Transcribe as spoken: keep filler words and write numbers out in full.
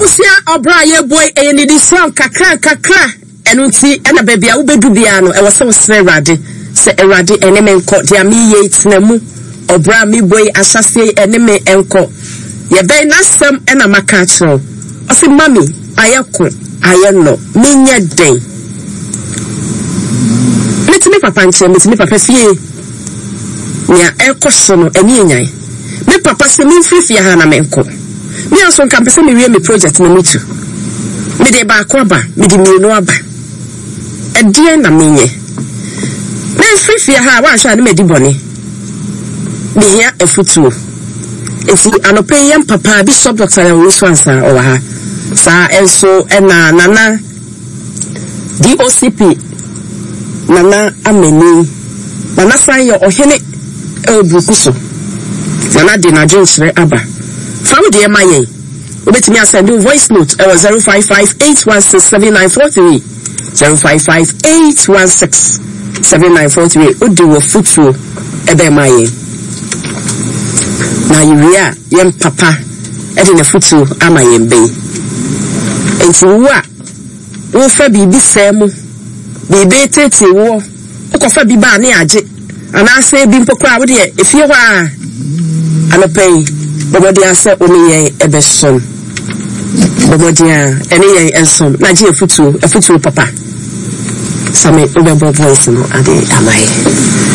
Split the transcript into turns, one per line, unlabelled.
abusia obra ye boy e ni di song kakra kakra enu nti ena baby a wo bedu bia no e wo se wo sere Awurade se Awurade ene me nko dia mi ye itena mu obra mi boy asase ene me enko ye be na sem ena maka kiro o se mami ayeko ayeno menye den metimi papa nche metimi papa fie nya ekoso no eni enyan me papa se mi frifia ha na menko me aso nka pese me wie me project na mitu me de ba akwaba me de mienu aba edie na menye me frifia ha wa hwa na me di bone me hia efutuo esi anope yem papa bi sub doctor na wo so ansa o ha sa enso ena nana D O C P nana ameni nana san yo ohene e bukuso nana de na jensre aba from the maye obetimi asend voice note e zero five five eight one six seven nine four three zero five five eight one six seven nine four three odi wo futuo e be maye na yuria yem papa e de na futuo amaye mbe enti wo a wo fa bibi semu bibi tete wo ko fa biba na age ana se bi mpokra wo de efie ho a anopei bobodia se omiye ebeson bobodia ene ye enson na je futuo efutuo papa same obebo voice no ade amaye